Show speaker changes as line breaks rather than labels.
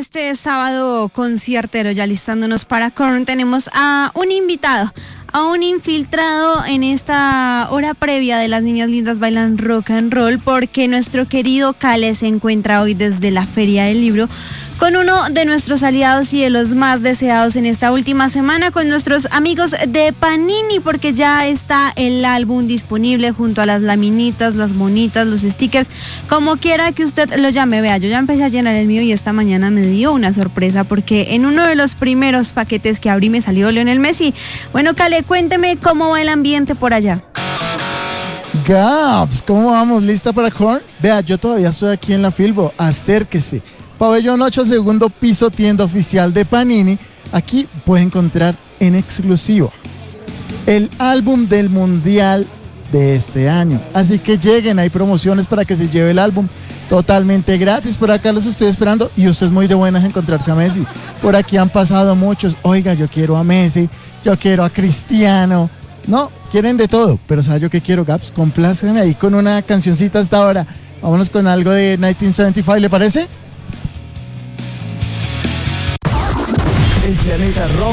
este sábado conciertero, ya listándonos para Korn, tenemos a un invitado, a un infiltrado en esta hora previa de Las Niñas Lindas Bailan Rock and Roll, porque nuestro querido Kale se encuentra hoy desde la Feria del Libro con uno de nuestros aliados y de los más deseados en esta última semana, con nuestros amigos de Panini, porque ya está el álbum disponible junto a las laminitas, las monitas, los stickers, como quiera que usted lo llame. Vea, yo ya empecé a llenar el mío y esta mañana me dio una sorpresa, porque en uno de los primeros paquetes que abrí me salió Lionel Messi. Bueno, Kale, cuénteme cómo va el ambiente por allá.
Gaps, ¿cómo vamos? ¿Lista para Korn? Vea, yo todavía estoy aquí en la Filbo, acérquese. Pabellón 8, segundo piso, tienda oficial de Panini. Aquí puede encontrar en exclusivo el álbum del Mundial de este año. Así que lleguen, hay promociones para que se lleve el álbum totalmente gratis. Por acá los estoy esperando y usted es muy de buenas encontrarse a Messi. Por aquí han pasado muchos. Oiga, yo quiero a Messi, yo quiero a Cristiano. No, quieren de todo, pero ¿sabes yo qué quiero, Gaps? Complázcanme ahí con una cancioncita hasta ahora. Vámonos con algo de 1975, ¿le parece?
El planeta rock